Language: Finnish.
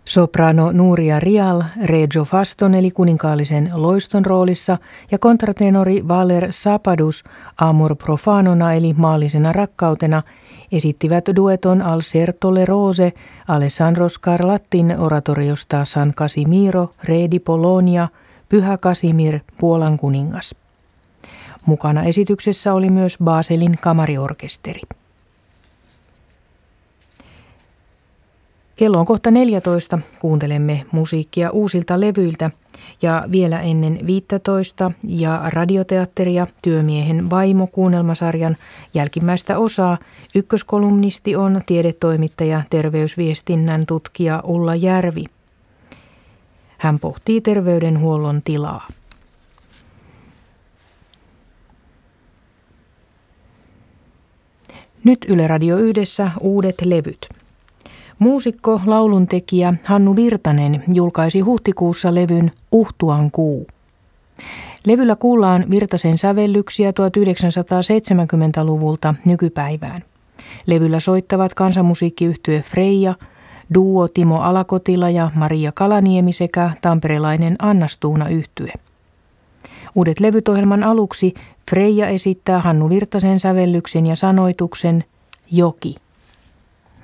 Soprano Nuria Rial Regio Faston eli kuninkaallisen loiston roolissa ja kontratenori Valer Sapadus Amor Profanona eli maallisena rakkautena esittivät dueton Al Serto le Rose Alessandro Scarlattin oratoriosta San Casimiro, Re di Polonia, Pyhä Kasimir, Puolan kuningas. Mukana esityksessä oli myös Baselin kamariorkesteri. Kello on kohta 14, kuuntelemme musiikkia uusilta levyiltä ja vielä ennen 15 ja radioteatteria Työmiehen vaimo -kuunnelmasarjan jälkimmäistä osaa ykköskolumnisti on tiedetoimittaja, terveysviestinnän tutkija Ulla Järvi. Hän pohtii terveydenhuollon tilaa. Nyt Yle Radio Yhdessä uudet levyt. Muusikko, lauluntekijä Hannu Virtanen julkaisi huhtikuussa levyn Uhtuan kuu. Levyllä kuullaan Virtasen sävellyksiä 1970-luvulta nykypäivään. Levyllä soittavat kansanmusiikkiyhtye Freija, duo Timo Alakotila ja Maria Kalaniemi sekä tamperelainen Anna Stuuna -yhtye. Uudet levyt ohjelman aluksi Freija esittää Hannu Virtasen sävellyksen ja sanoituksen Joki.